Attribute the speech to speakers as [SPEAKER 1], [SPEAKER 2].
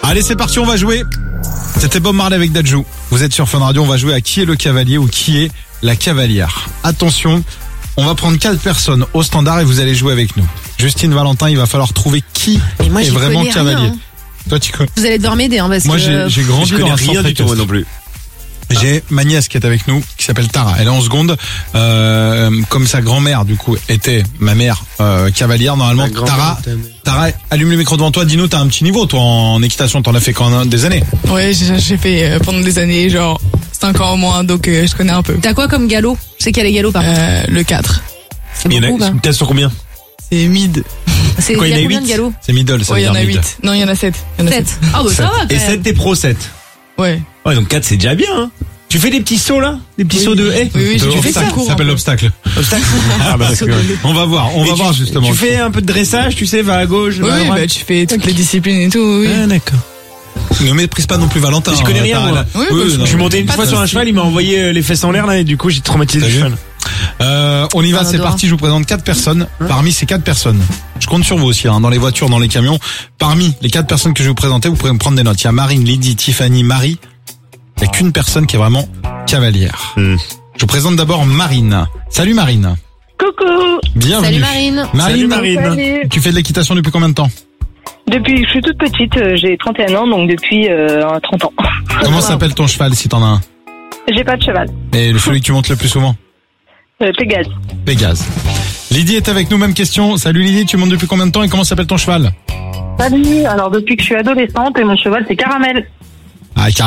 [SPEAKER 1] Allez, c'est parti, on va jouer. C'était Bob Marley avec Dadju. Vous êtes sur Fun Radio, on va jouer à qui est le cavalier ou qui est la cavalière. Attention, on va prendre 4 personnes au standard et vous allez jouer avec nous. Justine, Valentin, il va falloir trouver qui est vraiment cavalier.
[SPEAKER 2] Rien, hein.
[SPEAKER 1] Toi, tu connais.
[SPEAKER 2] Vous allez devoir m'aider, hein, parce
[SPEAKER 1] Moi,
[SPEAKER 2] que
[SPEAKER 1] j'ai grandi
[SPEAKER 3] Je
[SPEAKER 1] dans
[SPEAKER 3] connais
[SPEAKER 1] un
[SPEAKER 3] rien
[SPEAKER 1] centre
[SPEAKER 3] du tout, moi
[SPEAKER 1] équestre.
[SPEAKER 3] non plus.
[SPEAKER 1] J'ai ma nièce qui est avec nous, qui s'appelle Tara. Elle est en seconde. Comme sa grand-mère, du coup, était ma mère cavalière. Normalement, Tara, allume le micro devant toi. Dis-nous, t'as un petit niveau, toi, en équitation. T'en as fait quand des années.
[SPEAKER 4] Ouais, j'ai fait pendant des années, genre 5 ans au moins, donc je connais un peu.
[SPEAKER 2] t'as quoi comme galop? Je sais qu'il y a les galops, par contre.
[SPEAKER 4] Le 4.
[SPEAKER 2] C'est
[SPEAKER 3] Il y en
[SPEAKER 2] beaucoup,
[SPEAKER 3] a,
[SPEAKER 2] bah.
[SPEAKER 3] t'es sur combien?
[SPEAKER 4] C'est mid.
[SPEAKER 2] C'est,
[SPEAKER 3] Quoi,
[SPEAKER 2] il y
[SPEAKER 3] il y en
[SPEAKER 2] a
[SPEAKER 3] a
[SPEAKER 2] combien
[SPEAKER 3] 8?
[SPEAKER 2] de galops?
[SPEAKER 1] C'est middle, ça
[SPEAKER 4] Ouais,
[SPEAKER 1] veut
[SPEAKER 4] il y en
[SPEAKER 1] dire
[SPEAKER 4] a
[SPEAKER 1] mid.
[SPEAKER 4] 8. Non, il y en a 7.
[SPEAKER 2] 7. Ah, bah ça va, quand
[SPEAKER 3] Et
[SPEAKER 2] même.
[SPEAKER 3] 7 t'es pro 7.
[SPEAKER 4] Ouais.
[SPEAKER 3] Ouais, donc 4 c'est déjà bien, hein. Tu fais des petits sauts là? Des petits sauts de haie?
[SPEAKER 4] Oui, j'ai fait ça.
[SPEAKER 1] Ça s'appelle l'obstacle.
[SPEAKER 3] Obstacle. Ah bah,
[SPEAKER 4] Saut de haie.
[SPEAKER 1] On va voir justement.
[SPEAKER 3] Tu fais un peu de dressage, tu sais, va à gauche, va à
[SPEAKER 4] Oui,
[SPEAKER 3] droite.
[SPEAKER 4] bah tu fais toutes les disciplines et tout, oui.
[SPEAKER 3] Ah, d'accord.
[SPEAKER 1] Ne méprise pas non plus Valentin.
[SPEAKER 3] Je connais rien,
[SPEAKER 1] Tara,
[SPEAKER 3] moi.
[SPEAKER 1] là.
[SPEAKER 4] Oui,
[SPEAKER 1] Oui,
[SPEAKER 4] bah,
[SPEAKER 1] non,
[SPEAKER 3] Je suis monté une
[SPEAKER 1] pas
[SPEAKER 3] fois
[SPEAKER 1] de
[SPEAKER 3] sur un
[SPEAKER 1] souci.
[SPEAKER 3] cheval, il m'a envoyé les fesses en l'air là et du coup j'ai traumatisé
[SPEAKER 1] T'as
[SPEAKER 3] le
[SPEAKER 1] vu
[SPEAKER 3] cheval.
[SPEAKER 1] On y va,
[SPEAKER 2] On
[SPEAKER 1] c'est
[SPEAKER 2] adore.
[SPEAKER 1] parti. Je vous présente 4 personnes. Parmi ces 4 personnes, je compte sur vous aussi, hein, dans les voitures, dans les camions. Parmi les 4 personnes que je vais vous présenter, vous pourrez me prendre des notes. Il y a Marine, Lydie, Tiffany, Marie. Il n'y a qu'une personne qui est vraiment cavalière. Je vous présente d'abord Marine. Salut Marine.
[SPEAKER 5] Coucou.
[SPEAKER 1] Bienvenue.
[SPEAKER 2] Salut Marine.
[SPEAKER 3] Salut Marine.
[SPEAKER 5] Salut.
[SPEAKER 1] Tu fais de l'équitation depuis combien de temps?
[SPEAKER 5] Depuis que je suis toute petite, j'ai 31 ans, donc depuis 30 ans.
[SPEAKER 1] Comment s'appelle ton cheval si t'en as un?
[SPEAKER 5] J'ai pas de cheval.
[SPEAKER 1] Et celui que tu montes le plus souvent?
[SPEAKER 5] Pégase.
[SPEAKER 1] Pégase. Lydie est avec nous, même question. Salut Lydie, tu montes depuis combien de temps et comment s'appelle ton cheval?
[SPEAKER 5] Salut. Alors depuis que je suis adolescente, et mon cheval c'est Caramel.
[SPEAKER 1] Ah,